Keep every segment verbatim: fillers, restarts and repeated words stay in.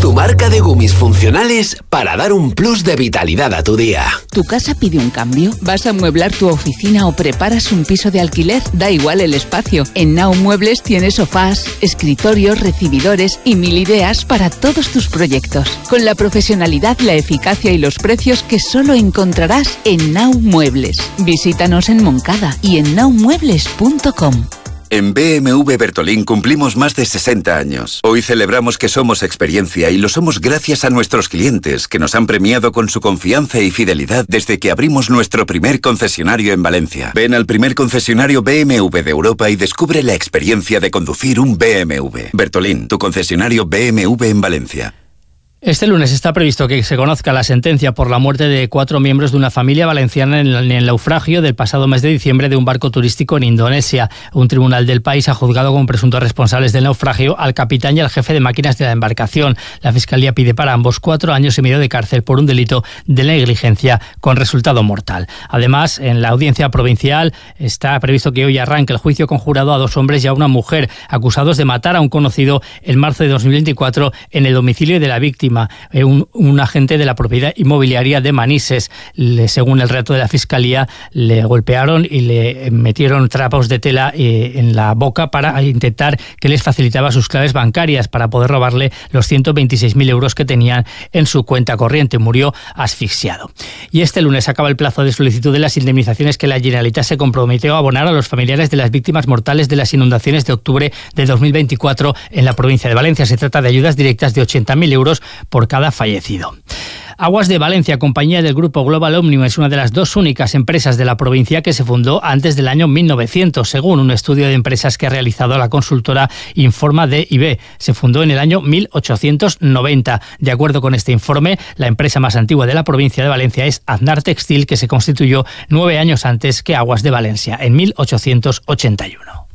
tu marca de gummies funcionales para dar un plus de vitalidad a tu día. ¿Tu casa pide un cambio? ¿Vas a amueblar tu oficina o preparas un piso de alquiler? Da igual el espacio. En Now Muebles tienes sofás, escritorios, recibidores y mil ideas para todos tus proyectos. Con la profesionalidad, la eficacia y los precios que solo encontrarás en Now Muebles. Visítanos en Moncada y en now muebles punto com. En B M W Bertolín cumplimos más de sesenta años. Hoy celebramos que somos experiencia y lo somos gracias a nuestros clientes, que nos han premiado con su confianza y fidelidad desde que abrimos nuestro primer concesionario en Valencia. Ven al primer concesionario B M W de Europa y descubre la experiencia de conducir un B M W. Bertolín, tu concesionario B M W en Valencia. Este lunes está previsto que se conozca la sentencia por la muerte de cuatro miembros de una familia valenciana en el naufragio del pasado mes de diciembre de un barco turístico en Indonesia. Un tribunal del país ha juzgado como presuntos responsables del naufragio al capitán y al jefe de máquinas de la embarcación. La Fiscalía pide para ambos cuatro años y medio de cárcel por un delito de negligencia con resultado mortal. Además, en la audiencia provincial está previsto que hoy arranque el juicio conjurado a dos hombres y a una mujer acusados de matar a un conocido en marzo de dos mil veinticuatro en el domicilio de la víctima. Un, un agente de la propiedad inmobiliaria de Manises. Le, según el relato de la Fiscalía, le golpearon y le metieron trapos de tela eh, en la boca para intentar que les facilitaba sus claves bancarias para poder robarle los ciento veintiséis mil euros que tenían en su cuenta corriente. Murió asfixiado. Y este lunes acaba el plazo de solicitud de las indemnizaciones que la Generalitat se comprometió a abonar a los familiares de las víctimas mortales de las inundaciones de octubre de dos mil veinticuatro en la provincia de Valencia. Se trata de ayudas directas de ochenta mil euros por cada fallecido. Aguas de Valencia, compañía del grupo Global Omnium, es una de las dos únicas empresas de la provincia que se fundó antes del año mil novecientos, según un estudio de empresas que ha realizado la consultora Informa de I B. Se fundó en el año mil ochocientos noventa. De acuerdo con este informe, la empresa más antigua de la provincia de Valencia es Aznar Textil, que se constituyó nueve años antes que Aguas de Valencia, en mil ochocientos ochenta y uno.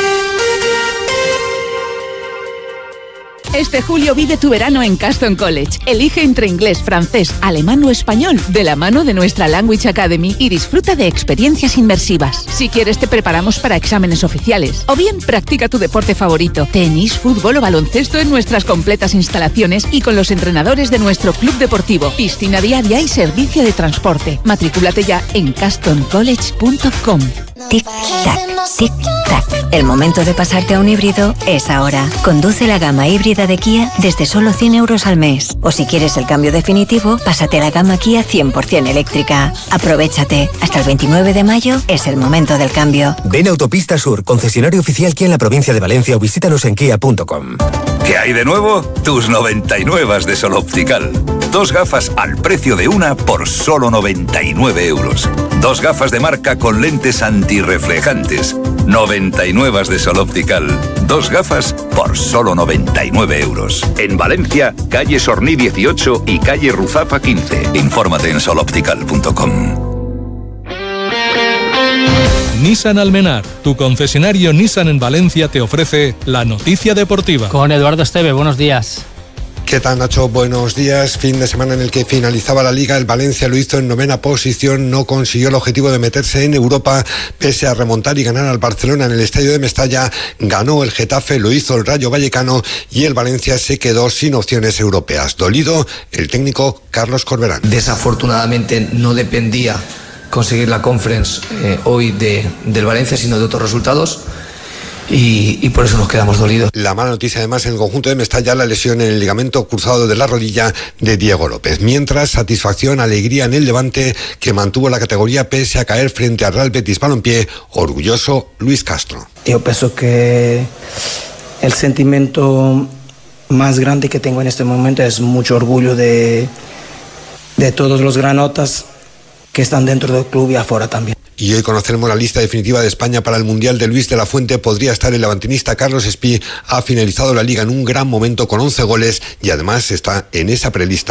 Este julio vive tu verano en Caston College. Elige entre inglés, francés, alemán o español de la mano de nuestra Language Academy y disfruta de experiencias inmersivas. Si quieres, te preparamos para exámenes oficiales. O bien, practica tu deporte favorito, tenis, fútbol o baloncesto en nuestras completas instalaciones y con los entrenadores de nuestro club deportivo, piscina diaria y servicio de transporte. Matricúlate ya en caston college punto com. Tic-tac, tic-tac. El momento de pasarte a un híbrido es ahora. Conduce la gama híbrida de Kia desde solo cien euros al mes. O si quieres el cambio definitivo, pásate a la gama Kia cien por ciento eléctrica. Aprovéchate. Hasta el veintinueve de mayo es el momento del cambio. Ven a Autopista Sur, concesionario oficial Kia en la provincia de Valencia, o visítanos en kia punto com. ¿Qué hay de nuevo? Tus noventa y nueve de Sol Optical. Dos gafas al precio de una por solo noventa y nueve euros. Dos gafas de marca con lentes antirreflejantes. noventa y nueve de Sol Optical. Dos gafas por solo noventa y nueve euros. En Valencia, calle Sorní dieciocho y calle Ruzafa quince. Infórmate en sol optical punto com. Nissan Almenar, tu concesionario Nissan en Valencia, te ofrece la noticia deportiva. Con Eduardo Esteve, buenos días. ¿Qué tal, Nacho? Buenos días. Fin de semana en el que finalizaba la Liga. El Valencia lo hizo en novena posición. No consiguió el objetivo de meterse en Europa, pese a remontar y ganar al Barcelona en el estadio de Mestalla. Ganó el Getafe, lo hizo el Rayo Vallecano y el Valencia se quedó sin opciones europeas. Dolido el técnico Carlos Corberán. Desafortunadamente no dependía conseguir la Conference eh, hoy de, del Valencia, sino de otros resultados. Y, y por eso nos quedamos dolidos. La mala noticia además en el conjunto de Mestalla, la lesión en el ligamento cruzado de la rodilla de Diego López. Mientras, satisfacción, alegría en el Levante, que mantuvo la categoría pese a caer frente al Real Betis Balompié. Orgulloso Luis Castro. Yo pienso que el sentimiento más grande que tengo en este momento es mucho orgullo de, de todos los granotas que están dentro del club y afuera también. Y hoy conoceremos la lista definitiva de España para el Mundial. De Luis de la Fuente podría estar el levantinista Carlos Espí. Ha finalizado la Liga en un gran momento con once goles y además está en esa prelista